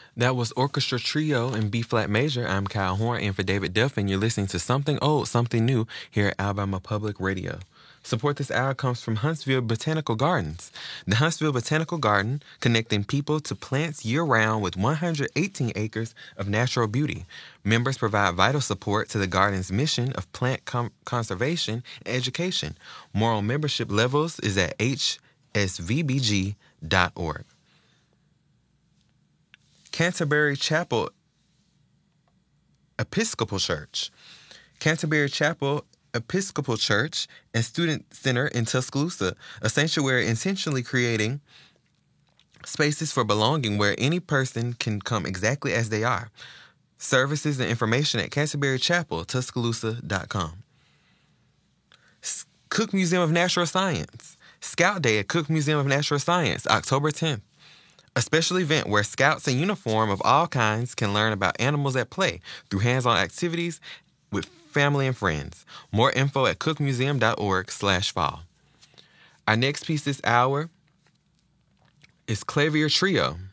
That was Orchestra Trio in B flat major. I'm Kyle Horn, and for David Duff, and you're listening to Something Old, Something New here at Alabama Public Radio. Support this hour comes from Huntsville Botanical Gardens. The Huntsville Botanical Garden, connecting people to plants year-round with 118 acres of natural beauty. Members provide vital support to the garden's mission of plant conservation and education. More on membership levels is at hsvbg.org. Canterbury Chapel Episcopal Church. Canterbury Chapel Episcopal Church and Student Center in Tuscaloosa, a sanctuary intentionally creating spaces for belonging where any person can come exactly as they are. Services and information at canterburychapeltuscaloosa.com. Cook Museum of Natural Science. Scout Day at Cook Museum of Natural Science, October 10th. A special event where scouts in uniform of all kinds can learn about animals at play through hands-on activities with family and friends. More info at cookmuseum.org/fall. Our next piece this hour is Clavier Trio.